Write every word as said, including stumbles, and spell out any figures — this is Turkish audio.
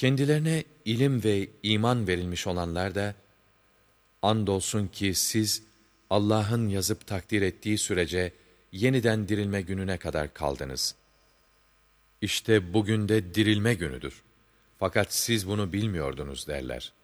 Kendilerine ilim ve iman verilmiş olanlar da, andolsun ki siz Allah'ın yazıp takdir ettiği sürece yeniden dirilme gününe kadar kaldınız. İşte bugün de dirilme günüdür. Fakat siz bunu bilmiyordunuz derler.